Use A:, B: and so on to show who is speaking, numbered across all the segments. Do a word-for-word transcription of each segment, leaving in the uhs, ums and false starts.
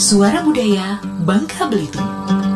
A: Suara Budaya Bangka Belitung.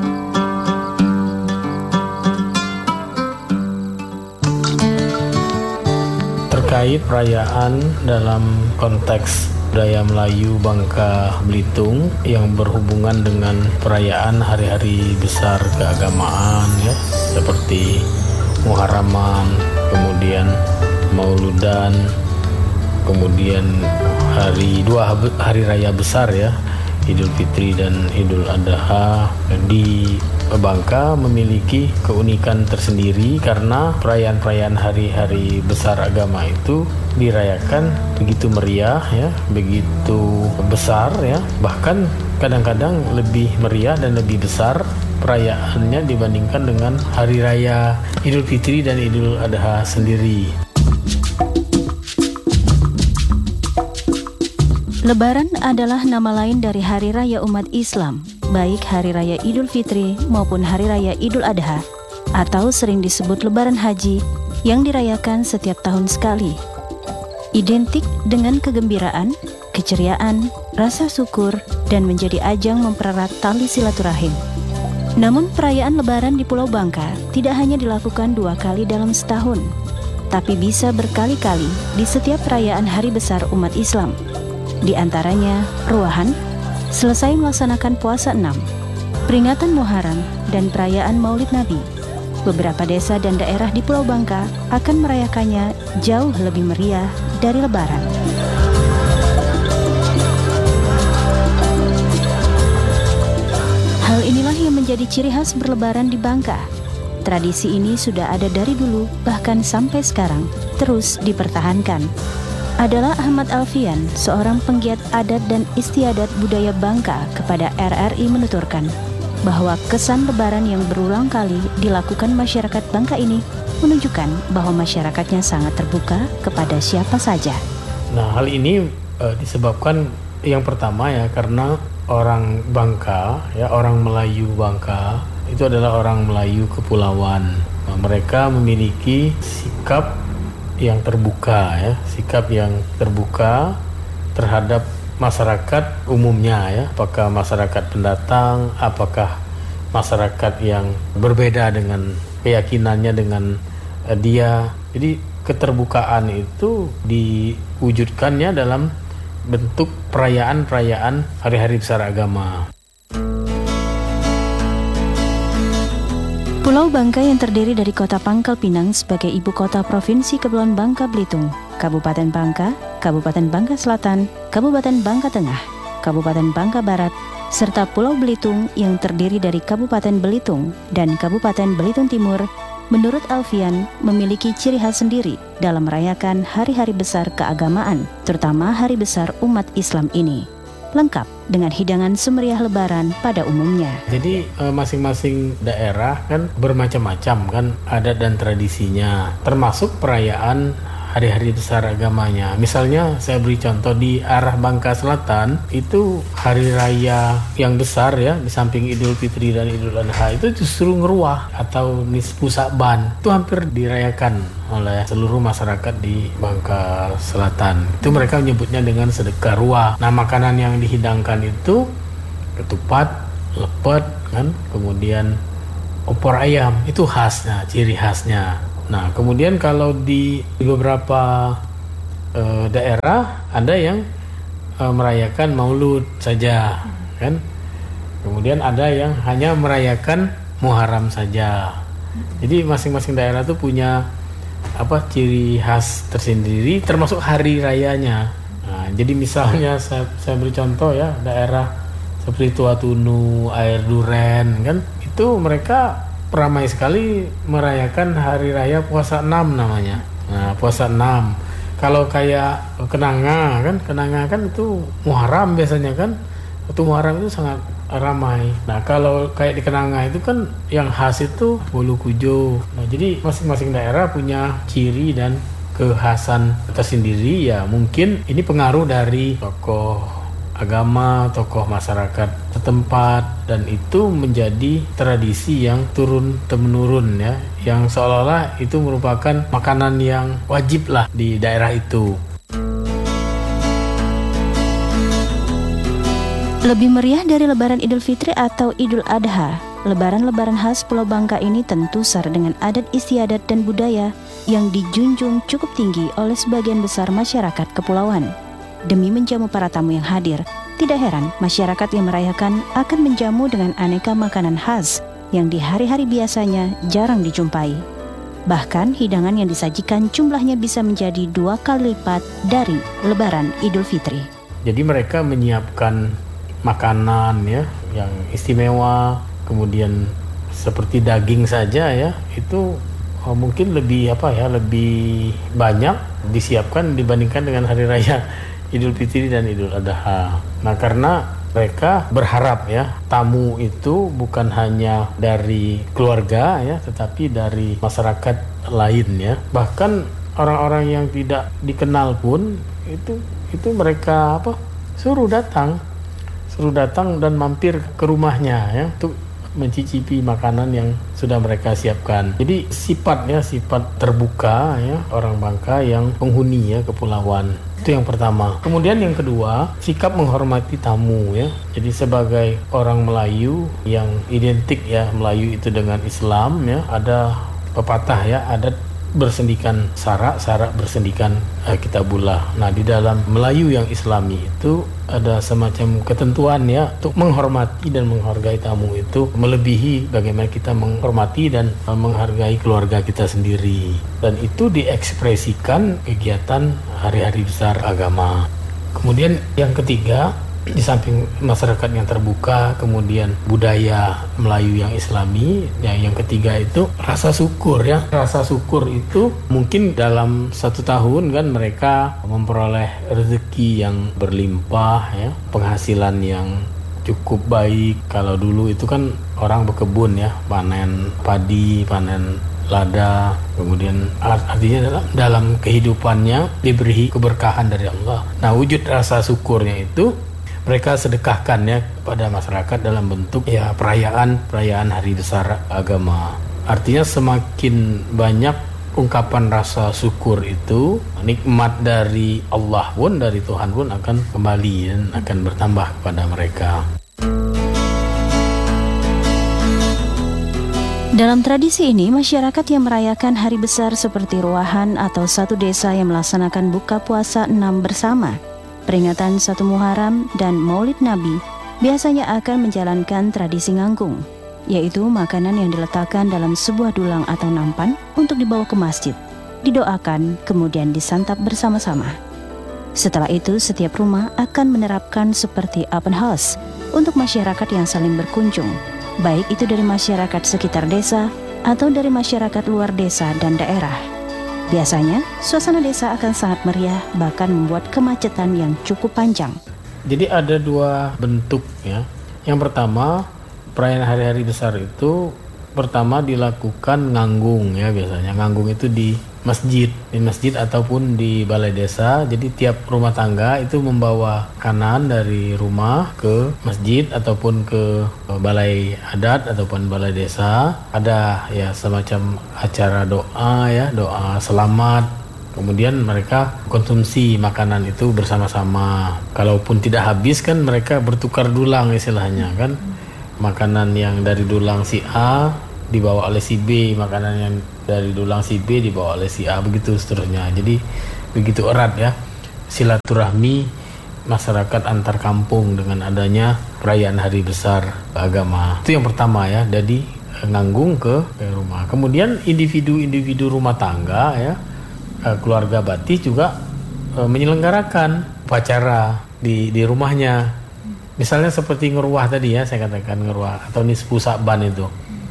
B: Terkait perayaan dalam konteks budaya Melayu Bangka Belitung yang berhubungan dengan perayaan hari-hari besar keagamaan ya, seperti Muharraman, kemudian Mauludan, kemudian hari dua hari raya besar ya, Idul Fitri dan Idul Adha. Di Bangka memiliki keunikan tersendiri karena perayaan-perayaan hari-hari besar agama itu dirayakan begitu meriah ya, begitu besar ya, bahkan kadang-kadang lebih meriah dan lebih besar perayaannya dibandingkan dengan hari raya Idul Fitri dan Idul Adha sendiri.
C: Lebaran adalah nama lain dari hari raya umat Islam, baik hari raya Idul Fitri maupun hari raya Idul Adha, atau sering disebut Lebaran Haji yang dirayakan setiap tahun sekali. Identik dengan kegembiraan, keceriaan, rasa syukur, dan menjadi ajang mempererat tali silaturahim. Namun perayaan Lebaran di Pulau Bangka tidak hanya dilakukan dua kali dalam setahun, tapi bisa berkali-kali di setiap perayaan hari besar umat Islam. Di antaranya Ruahan, selesai melaksanakan puasa enam, peringatan Muharram, dan perayaan Maulid Nabi. Beberapa desa dan daerah di Pulau Bangka akan merayakannya jauh lebih meriah dari Lebaran. Hal inilah yang menjadi ciri khas berlebaran di Bangka. Tradisi ini sudah ada dari dulu, bahkan sampai sekarang, terus dipertahankan. Adalah Ahmad Alfian, seorang penggiat adat dan istiadat budaya Bangka kepada R R I menuturkan bahwa kesan lebaran yang berulang kali dilakukan masyarakat Bangka ini menunjukkan bahwa masyarakatnya sangat terbuka kepada siapa saja.
B: Nah, hal ini e, disebabkan yang pertama ya karena orang Bangka ya, orang Melayu Bangka itu adalah orang Melayu kepulauan. Nah, mereka memiliki sikap yang terbuka ya, sikap yang terbuka terhadap masyarakat umumnya ya, apakah masyarakat pendatang, apakah masyarakat yang berbeda dengan keyakinannya dengan uh, dia. Jadi keterbukaan itu diwujudkannya dalam bentuk perayaan-perayaan hari-hari besar agama.
C: Pulau Bangka yang terdiri dari kota Pangkal Pinang sebagai ibu kota Provinsi Kepulauan Bangka Belitung, Kabupaten Bangka, Kabupaten Bangka Selatan, Kabupaten Bangka Tengah, Kabupaten Bangka Barat, serta Pulau Belitung yang terdiri dari Kabupaten Belitung dan Kabupaten Belitung Timur, menurut Alfian memiliki ciri khas sendiri dalam merayakan hari-hari besar keagamaan, terutama hari besar umat Islam ini. Lengkap dengan hidangan semeriah Lebaran pada umumnya.
B: Jadi e, masing-masing daerah kan bermacam-macam kan adat dan tradisinya, termasuk perayaan hari-hari besar agamanya. Misalnya saya beri contoh di arah Bangka Selatan itu hari raya yang besar ya, di samping Idul Fitri dan Idul Adha itu justru Ngeruah atau Nisfu Sa'ban. Itu hampir dirayakan oleh seluruh masyarakat di Bangka Selatan. Itu mereka menyebutnya dengan sedekah ruah. Nah, makanan yang dihidangkan itu ketupat, lepet kan, kemudian opor ayam, itu khasnya, ciri khasnya. Nah, kemudian kalau di beberapa e, daerah ada yang e, merayakan Maulud saja, kan? Kemudian ada yang hanya merayakan Muharram saja. Jadi masing-masing daerah itu punya apa ciri khas tersendiri, termasuk hari rayanya. Nah, jadi misalnya saya, saya beri contoh ya, daerah seperti Tuatunu, Air Duren, kan? Itu mereka ramai sekali merayakan hari raya puasa enam namanya. Nah, puasa enam. Kalau kayak Kenanga kan, Kenanga kan itu Muharram biasanya kan. Itu Muharram itu sangat ramai. Nah, kalau kayak di Kenanga itu kan yang khas itu bolu kujo. Nah, jadi masing-masing daerah punya ciri dan kekhasan tersendiri ya. Mungkin ini pengaruh dari tokoh agama, tokoh masyarakat setempat, dan itu menjadi tradisi yang turun-temurun ya, yang seolah-olah itu merupakan makanan yang wajib lah di daerah itu.
C: Lebih meriah dari Lebaran Idul Fitri atau Idul Adha, Lebaran-lebaran khas Pulau Bangka ini tentu syarat dengan adat istiadat dan budaya yang dijunjung cukup tinggi oleh sebagian besar masyarakat kepulauan. Demi menjamu para tamu yang hadir, tidak heran masyarakat yang merayakan akan menjamu dengan aneka makanan khas yang di hari-hari biasanya jarang dijumpai. Bahkan hidangan yang disajikan jumlahnya bisa menjadi dua kali lipat dari Lebaran Idul Fitri.
B: Jadi mereka menyiapkan makanan ya yang istimewa, kemudian seperti daging saja ya, itu oh, mungkin lebih apa ya, lebih banyak disiapkan dibandingkan dengan hari raya Idul Fitri dan Idul Adha. Nah, karena mereka berharap ya tamu itu bukan hanya dari keluarga ya, tetapi dari masyarakat lain ya. Bahkan orang-orang yang tidak dikenal pun itu itu mereka apa suruh datang, suruh datang dan mampir ke rumahnya ya untuk mencicipi makanan yang sudah mereka siapkan. Jadi sifatnya sifat terbuka ya orang Bangka yang penghuni ya kepulauan. Itu yang pertama. Kemudian yang kedua, sikap menghormati tamu ya. Jadi sebagai orang Melayu yang identik ya Melayu itu dengan Islam ya, ada pepatah ya, adat bersendikan sara, sara bersendikan eh, kitabullah. Nah, di dalam Melayu yang Islami itu ada semacam ketentuan ya untuk menghormati dan menghargai tamu itu melebihi bagaimana kita menghormati dan eh, menghargai keluarga kita sendiri. Dan itu diekspresikan kegiatan hari-hari besar agama. Kemudian yang ketiga, di samping masyarakat yang terbuka, kemudian budaya Melayu yang Islami, ya, yang ketiga itu rasa syukur ya. Rasa syukur itu mungkin dalam satu tahun kan mereka memperoleh rezeki yang berlimpah ya, penghasilan yang cukup baik. Kalau dulu itu kan orang berkebun ya, panen padi, panen lada, kemudian artinya dalam, dalam kehidupannya diberi keberkahan dari Allah. Nah, wujud rasa syukurnya itu mereka sedekahkan ya kepada masyarakat dalam bentuk ya perayaan perayaan hari besar agama. Artinya semakin banyak ungkapan rasa syukur itu, nikmat dari Allah pun, dari Tuhan pun akan kembali dan akan bertambah kepada mereka.
C: Dalam tradisi ini, masyarakat yang merayakan hari besar seperti ruahan atau satu desa yang melaksanakan buka puasa enam bersama, peringatan satu Muharram dan Maulid Nabi biasanya akan menjalankan tradisi nganggung, yaitu makanan yang diletakkan dalam sebuah dulang atau nampan untuk dibawa ke masjid, didoakan, kemudian disantap bersama-sama. Setelah itu, setiap rumah akan menerapkan seperti open house untuk masyarakat yang saling berkunjung, baik itu dari masyarakat sekitar desa atau dari masyarakat luar desa dan daerah. Biasanya, suasana desa akan sangat meriah, bahkan membuat kemacetan yang cukup panjang.
B: Jadi ada dua bentuk ya. Yang pertama, perayaan hari-hari besar itu pertama dilakukan nganggung ya biasanya. Nganggung itu di masjid, di masjid ataupun di balai desa. Jadi tiap rumah tangga itu membawa makanan dari rumah ke masjid ataupun ke balai adat ataupun balai desa. Ada ya semacam acara doa ya, doa selamat. Kemudian mereka konsumsi makanan itu bersama-sama. Kalaupun tidak habis kan mereka bertukar dulang istilahnya kan. Makanan yang dari dulang si A dibawa oleh si B, makanan yang dari dulang si B dibawa oleh si A, begitu seterusnya. Jadi begitu erat ya silaturahmi masyarakat antar kampung dengan adanya perayaan hari besar agama. Itu yang pertama ya, jadi nganggung ke, ke rumah. Kemudian individu-individu rumah tangga ya, keluarga Batis juga e, menyelenggarakan upacara di di rumahnya. Misalnya seperti ngeruah tadi ya, saya katakan ngeruah atau nisfu Sa'ban itu.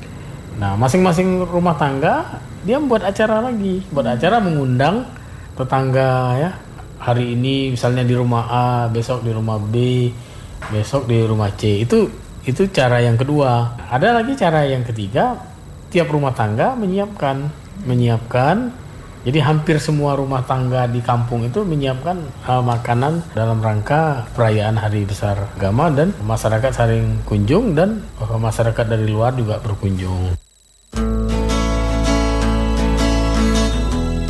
B: Nah, masing-masing rumah tangga dia membuat acara lagi, buat acara mengundang tetangga ya. Hari ini misalnya di rumah A, besok di rumah B, besok di rumah C. Itu itu cara yang kedua. Ada lagi cara yang ketiga, tiap rumah tangga menyiapkan menyiapkan. Jadi hampir semua rumah tangga di kampung itu menyiapkan uh, makanan dalam rangka perayaan hari besar agama, dan masyarakat saling kunjung dan uh, masyarakat dari luar juga berkunjung.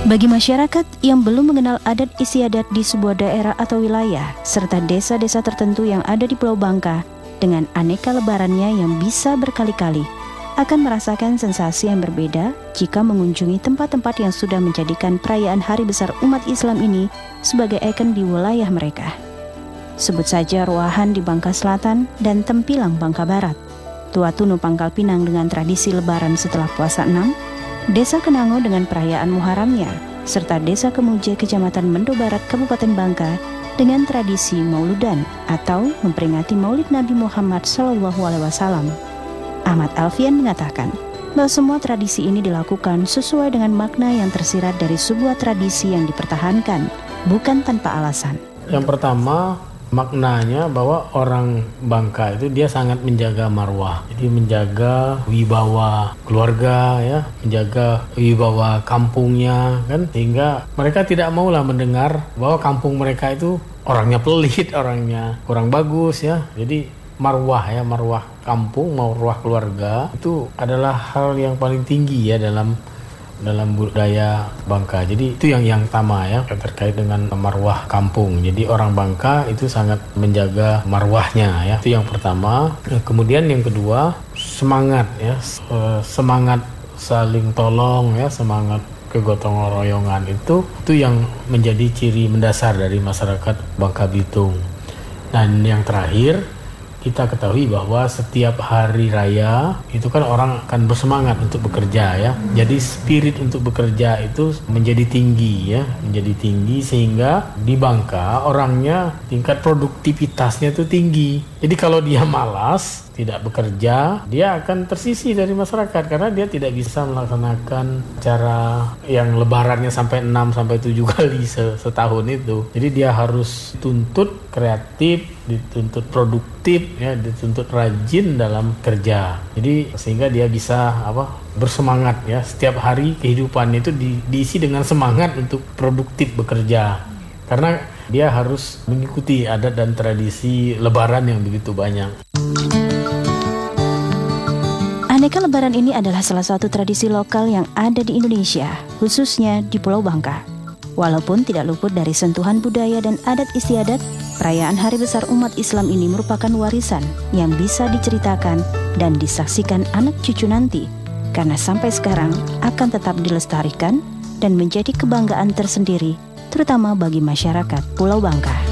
C: Bagi masyarakat yang belum mengenal adat istiadat di sebuah daerah atau wilayah, serta desa-desa tertentu yang ada di Pulau Bangka, dengan aneka lebarannya yang bisa berkali-kali, akan merasakan sensasi yang berbeda jika mengunjungi tempat-tempat yang sudah menjadikan perayaan Hari Besar Umat Islam ini sebagai ikon di wilayah mereka. Sebut saja Ruahan di Bangka Selatan dan Tempilang Bangka Barat, Tua Tunu Pangkal Pinang dengan tradisi lebaran setelah puasa enam, Desa Kenango dengan perayaan Muharramnya, serta Desa Kemuje Kecamatan Mendo Barat Kabupaten Bangka dengan tradisi Mauludan atau memperingati Maulid Nabi Muhammad shallallahu alaihi wasallam. Ahmad Alfian mengatakan bahwa semua tradisi ini dilakukan sesuai dengan makna yang tersirat dari sebuah tradisi yang dipertahankan, bukan tanpa alasan.
B: Yang pertama, maknanya bahwa orang Bangka itu dia sangat menjaga marwah, jadi menjaga wibawa keluarga ya, menjaga wibawa kampungnya kan, sehingga mereka tidak maulah mendengar bahwa kampung mereka itu orangnya pelit, orangnya kurang bagus ya. Jadi marwah ya, marwah kampung, marwah keluarga itu adalah hal yang paling tinggi ya dalam dalam budaya Bangka. Jadi itu yang yang utama ya terkait dengan marwah kampung. Jadi orang Bangka itu sangat menjaga marwahnya ya. Itu yang pertama. Kemudian yang kedua, semangat ya, semangat saling tolong ya, semangat kegotong royongan itu itu yang menjadi ciri mendasar dari masyarakat Bangka Belitung. Dan yang terakhir, kita ketahui bahwa setiap hari raya itu kan orang akan bersemangat untuk bekerja ya. Jadi spirit untuk bekerja itu menjadi tinggi ya, menjadi tinggi sehingga di Bangka orangnya tingkat produktivitasnya itu tinggi. Jadi kalau dia malas, tidak bekerja, dia akan tersisih dari masyarakat karena dia tidak bisa melaksanakan cara yang lebarannya sampai enam sampai tujuh kali setahun itu. Jadi dia harus tuntut kreatif, dituntut produktif ya, dituntut rajin dalam kerja. Jadi sehingga dia bisa apa? bersemangat ya. Setiap hari kehidupannya itu di, diisi dengan semangat untuk produktif bekerja. Karena dia harus mengikuti adat dan tradisi lebaran yang begitu banyak.
C: Aneka lebaran ini adalah salah satu tradisi lokal yang ada di Indonesia, khususnya di Pulau Bangka. Walaupun tidak luput dari sentuhan budaya dan adat istiadat, perayaan Hari Besar Umat Islam ini merupakan warisan yang bisa diceritakan dan disaksikan anak cucu nanti, karena sampai sekarang akan tetap dilestarikan dan menjadi kebanggaan tersendiri, terutama bagi masyarakat Pulau Bangka.